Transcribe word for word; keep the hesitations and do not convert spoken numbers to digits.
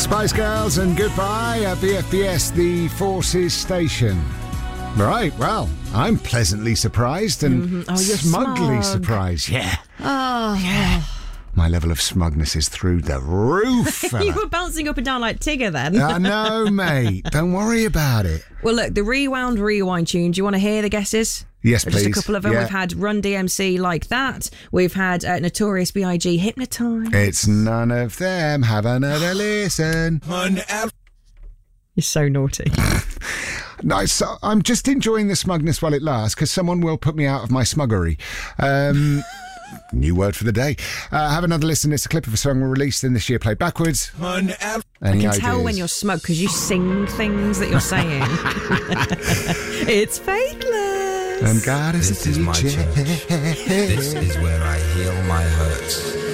Spice Girls and Goodbye at B F B S, the Forces Station. Right, well, I'm pleasantly surprised and mm-hmm. oh, you're smugly smug. surprised. Yeah. Oh, yeah. My level of smugness is through the roof. You were bouncing up and down like Tigger then. I know, mate. Don't worry about it. Well, look, the Rewound Rewind tune. Do you want to hear the guesses? Yes, please. Just a couple of them. Yeah. We've had Run D M C Like That. We've had uh, Notorious B I G Hypnotise. It's none of them. Have another listen. You're so naughty. No, so I'm just enjoying the smugness while it lasts because someone will put me out of my smuggery. Um... New word for the day. Uh, have another listen. It's a clip of a song released in this year played backwards. Any I can ideas? tell when you're smug because you sing things that you're saying. It's faithless. And God is This a is my teacher. church. This is where I heal my hurts.